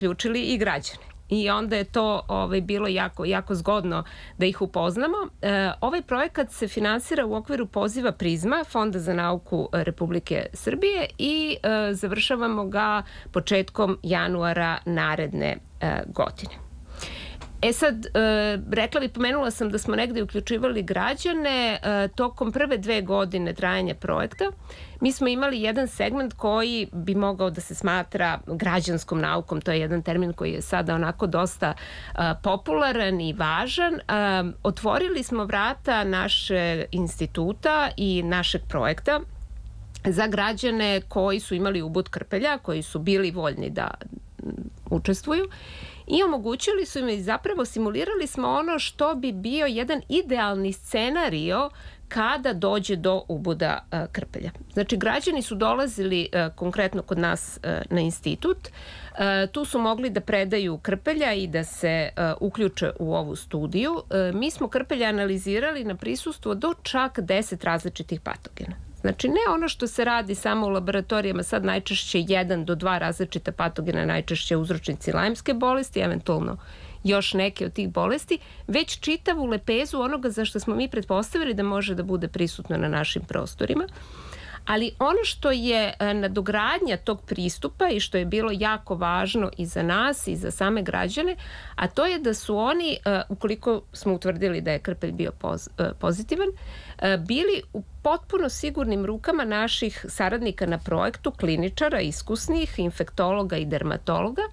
uključili i građane. I onda je to bilo jako zgodno da ih upoznamo. Ovaj projekat se finansira u okviru poziva Prizma, Fonda za nauku Republike Srbije i završavamo ga početkom januara naredne godine. Sad, pomenula sam da smo negde uključivali građane. Tokom prve 2 godine trajanja projekta mi smo imali jedan segment koji bi mogao da se smatra građanskom naukom. To je jedan termin koji je sada onako dosta popularan i važan. Otvorili smo vrata naše instituta i našeg projekta za građane koji su imali ubod krpelja, koji su bili voljni da učestvuju i omogućili su im i zapravo simulirali smo ono što bi bio jedan idealni scenario kada dođe do uboda krpelja. Znači, građani su dolazili konkretno kod nas na institut, tu su mogli da predaju krpelja i da se uključe u ovu studiju. Mi smo krpelja analizirali na prisustvo do čak 10 različitih patogena. Znači, ne ono što se radi samo u laboratorijama, sad najčešće 1 do 2 različita patogena, najčešće uzročnici lajmske bolesti, eventualno još neke od tih bolesti, već čitavu lepezu onoga za što smo mi pretpostavili da može da bude prisutno na našim prostorima. Ali ono što je nadogradnja tog pristupa i što je bilo jako važno i za nas i za same građane, a to je da su oni, ukoliko smo utvrdili da je krpelj bio pozitivan, bili u potpuno sigurnim rukama naših saradnika na projektu, kliničara, iskusnih, infektologa i dermatologa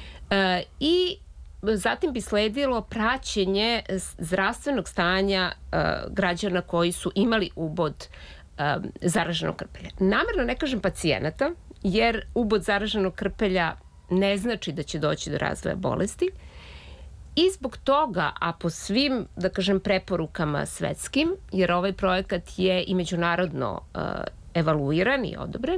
i zatim bi sledilo praćenje zdravstvenog stanja građana koji su imali ubod zaraženog krpelja. Namerno ne kažem pacijenata, jer ubod zaraženog krpelja ne znači da će doći do razvoja bolesti i zbog toga, a po svim, da kažem, preporukama svetskim, jer ovaj projekat je i međunarodno evaluiran i odobren,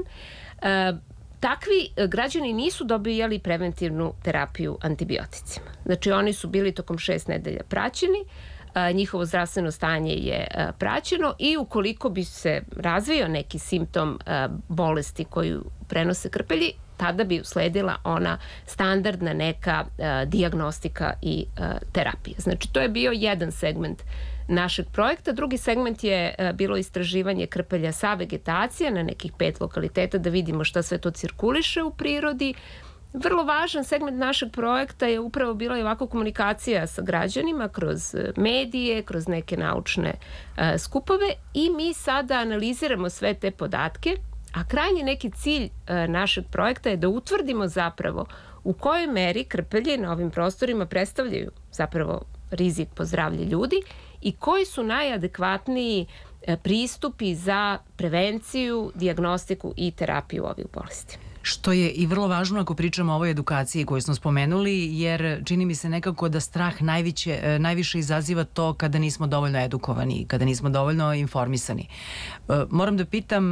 takvi građani nisu dobijali preventivnu terapiju antibioticima. Znači, oni su bili tokom 6 nedelja praćeni, njihovo zdravstveno stanje je praćeno i ukoliko bi se razvio neki simptom bolesti koju prenose krpelji, tada bi usledila ona standardna neka dijagnostika i terapija. Znači, to je bio jedan segment našeg projekta. Drugi segment je bilo istraživanje krpelja sa vegetacije na nekih 5 lokaliteta da vidimo šta sve to cirkuliše u prirodi. Vrlo važan segment našeg projekta je upravo bila i ovako komunikacija sa građanima kroz medije, kroz neke naučne skupove i mi sada analiziramo sve te podatke, a krajnji neki cilj našeg projekta je da utvrdimo zapravo u kojoj meri krpelje na ovim prostorima predstavljaju zapravo rizik po zdravlje ljudi i koji su najadekvatniji pristupi za prevenciju, dijagnostiku i terapiju ovih bolesti. Što je i vrlo važno ako pričamo o ovoj edukaciji koju smo spomenuli, jer čini mi se nekako da strah najviše izaziva to kada nismo dovoljno edukovani, kada nismo dovoljno informisani. Moram da pitam,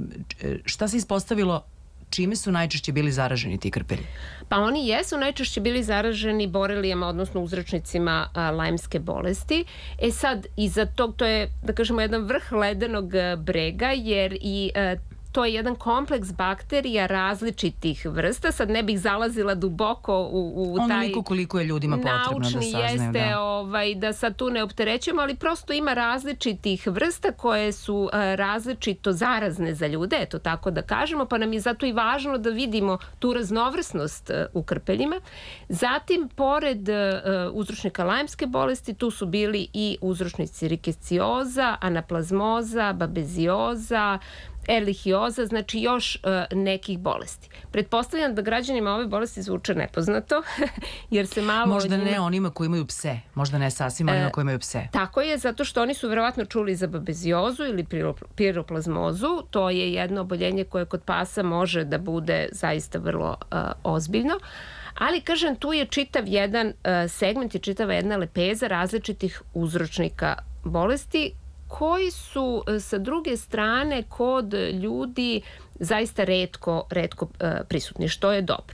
šta se ispostavilo, čime su najčešće bili zaraženi ti krpelji? Pa oni jesu najčešće bili zaraženi borelijama, odnosno uzročnicima lajmske bolesti. Sad, iza tog, to je, da kažemo, jedan vrh ledenog brega, jer i to je jedan kompleks bakterija različitih vrsta. Sad ne bih zalazila duboko u taj onoliko koliko je ljudima potrebno da saznaju. Jeste, da sad tu ne opterećujemo, ali prosto ima različitih vrsta koje su različito zarazne za ljude, eto tako da kažemo, pa nam je zato i važno da vidimo tu raznovrsnost u krpeljima. Zatim, pored uzročnika lajmske bolesti, tu su bili i uzročnici rikecioza, anaplazmoza, babezioza, erlihioza, znači još nekih bolesti. Pretpostavljam da građanima ove bolesti zvuče nepoznato, jer se malo... Možda ne onima koji imaju pse, možda ne sasvim onima koji imaju pse. Tako je, zato što oni su verovatno čuli za babeziozu ili piroplazmozu. To je jedno oboljenje koje kod pasa može da bude zaista vrlo ozbiljno. Ali, kažem, tu je čitav jedan segment i čitava jedna lepeza različitih uzročnika bolesti koji su sa druge strane kod ljudi zaista retko prisutni, što je dobro.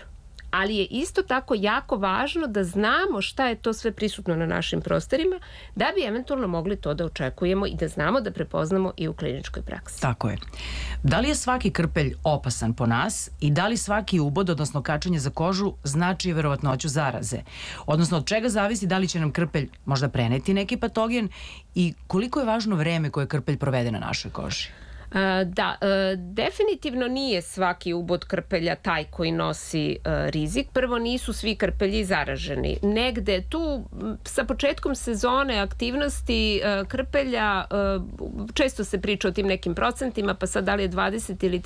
ali je isto tako jako važno da znamo šta je to sve prisutno na našim prostorima, da bi eventualno mogli to da očekujemo i da znamo da prepoznamo i u kliničkoj praksi. Tako je. Da li je svaki krpelj opasan po nas i da li svaki ubod, odnosno kačenje za kožu, znači verovatnoću zaraze? Odnosno, od čega zavisi da li će nam krpelj možda preneti neki patogen i koliko je važno vreme koje krpelj provede na našoj koži? Da, definitivno nije svaki ubod krpelja taj koji nosi rizik. Prvo, nisu svi krpelji zaraženi. Negde tu sa početkom sezone aktivnosti krpelja često se priča o tim nekim procentima, pa sad da li je 20 ili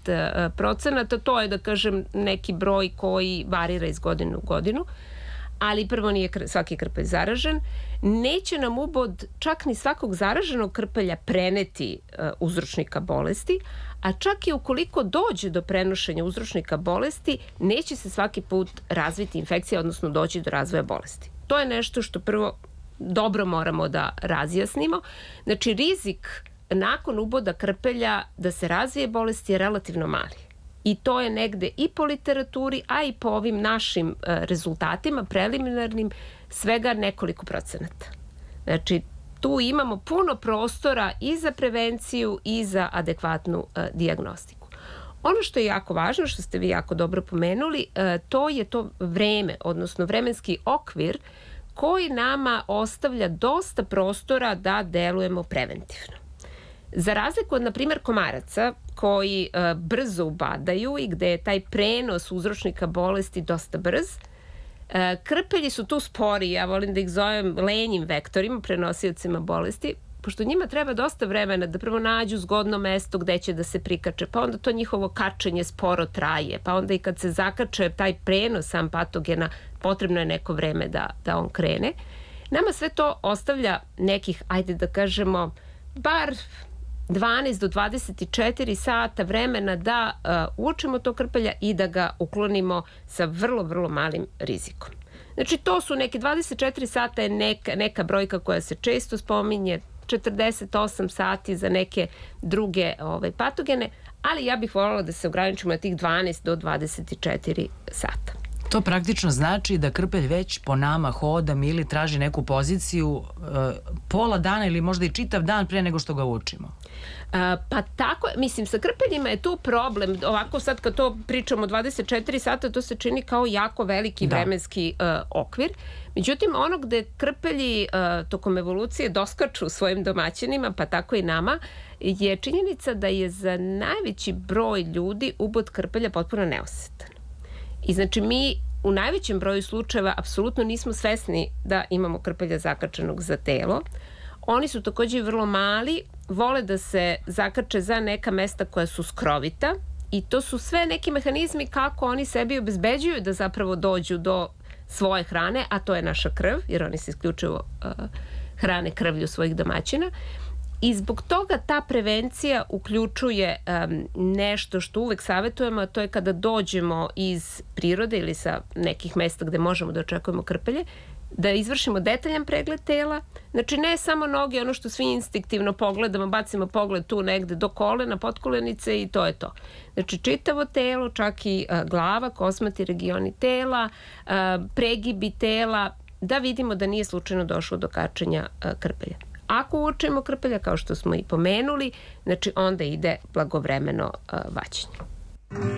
30%, to je da kažem neki broj koji varira iz godine u godinu. Ali prvo nije svaki krpelj zaražen. Neće nam ubod čak ni svakog zaraženog krpelja preneti uzročnika bolesti, a čak i ukoliko dođe do prenošenja uzročnika bolesti, neće se svaki put razviti infekcija, odnosno doći do razvoja bolesti. To je nešto što prvo dobro moramo da razjasnimo. Znači, rizik nakon uboda krpelja da se razvije bolest je relativno mali. I to je negde i po literaturi, a i po ovim našim rezultatima preliminarnim svega nekoliko procenata. Znači, tu imamo puno prostora i za prevenciju i za adekvatnu dijagnostiku. Ono što je jako važno, što ste vi jako dobro pomenuli, to je to vreme, odnosno vremenski okvir koji nama ostavlja dosta prostora da delujemo preventivno. Za razliku od, na primjer, komaraca koji brzo ubadaju i gde je taj prenos uzročnika bolesti dosta brz, krpelji su tu spori, ja volim da ih zovem lenjim vektorima, prenosiocima bolesti, pošto njima treba dosta vremena da prvo nađu zgodno mesto gde će da se prikače, pa onda to njihovo kačenje sporo traje, pa onda i kad se zakače taj prenos sam patogena, potrebno je neko vreme da on krene. Nama sve to ostavlja nekih, ajde da kažemo, bar 12 do 24 sata vremena da učimo to krpelja i da ga uklonimo sa vrlo, vrlo malim rizikom. Znači, to su neke 24 sata je neka brojka koja se često spominje, 48 sati za neke druge patogene, ali ja bih voljela da se ograničimo na tih 12 do 24 sata. To praktično znači da krpelj već po nama hoda ili traži neku poziciju pola dana ili možda i čitav dan pre nego što ga učimo. Pa tako, mislim, sa krpeljima je tu problem. Ovako sad kad to pričamo 24 sata, to se čini kao jako veliki vremenski okvir. Međutim, ono gde krpelji tokom evolucije doskaču svojim domaćinima, pa tako i nama, je činjenica da je za najveći broj ljudi ubod krpelja potpuno neosetan. I znači mi u najvećem broju slučajeva apsolutno nismo svesni da imamo krpelja zakačenog za telo. Oni su takođe vrlo mali, vole da se zakače za neka mesta koja su skrovita i to su sve neki mehanizmi kako oni sebi obezbeđuju da zapravo dođu do svoje hrane, a to je naša krv, jer oni se isključivo hrane krvlju svojih domaćina. I zbog toga ta prevencija uključuje nešto što uvek savjetujemo, a to je kada dođemo iz prirode ili sa nekih mesta gde možemo da očekujemo krpelje, da izvršimo detaljan pregled tela. Znači, ne samo noge, ono što svi instinktivno pogledamo, bacimo pogled tu negde do kolena, potkolenice i to je to. Znači, čitavo telo, čak i glava, kosmati regioni tela, pregibi tela, da vidimo da nije slučajno došlo do kačenja krpelja. Ako učimo krpelja, kao što smo i pomenuli, znači onda ide blagovremeno vađenje.